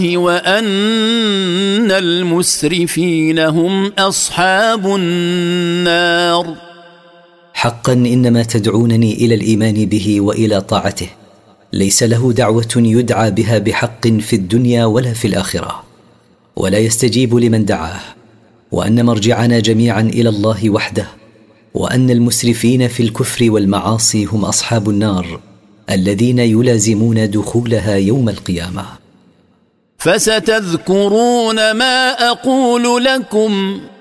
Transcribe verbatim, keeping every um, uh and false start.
وأن المسرفين هم أصحاب النار. حقا إنما تدعونني إلى الإيمان به وإلى طاعته ليس له دعوة يدعى بها بحق في الدنيا ولا في الآخرة، ولا يستجيب لمن دعاه، وأن مرجعنا جميعا إلى الله وحده، وأن المسرفين في الكفر والمعاصي هم أصحاب النار الذين يلازمون دخولها يوم القيامة. فستذكرون ما أقول لكم